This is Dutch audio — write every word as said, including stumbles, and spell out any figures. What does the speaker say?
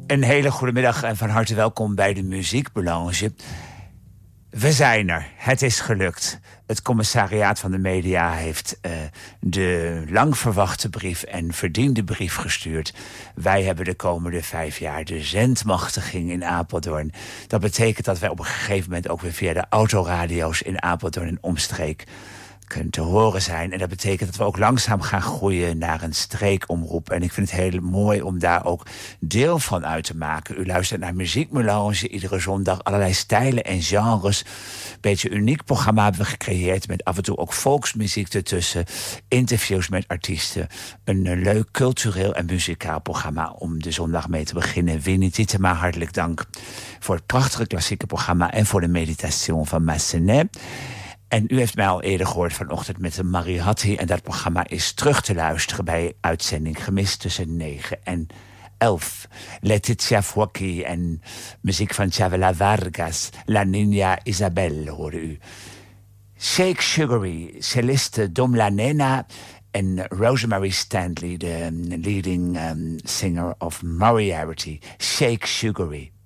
Een hele goede middag en van harte welkom bij de Muziekmelange. We zijn er. Het is gelukt. Het commissariaat van de media heeft uh, de lang verwachte brief en verdiende brief gestuurd. Wij hebben de komende vijf jaar de zendmachtiging in Apeldoorn. Dat betekent dat wij op een gegeven moment ook weer via de autoradio's in Apeldoorn en omstreek kunnen te horen zijn. En dat betekent dat we ook langzaam gaan groeien naar een streekomroep. En ik vind het heel mooi om daar ook deel van uit te maken. U luistert naar Muziekmelange, iedere zondag allerlei stijlen en genres. Een beetje een uniek programma hebben we gecreëerd met af en toe ook volksmuziek ertussen. Interviews met artiesten. Een, een leuk cultureel en muzikaal programma om de zondag mee te beginnen. Winnie Tietema, hartelijk dank voor het prachtige klassieke programma en voor de meditation van Massenet. En u heeft mij al eerder gehoord vanochtend met de Mariatti. En dat programma is terug te luisteren bij uitzending gemist tussen negen en elf. Letizia Fuochi en muziek van Chavela Vargas. La Niña Isabel hoorde u. Shake Sugary, celliste Dom La Nena en Rosemary Stanley, de leading um, singer of Moriarty. Shake Sugary.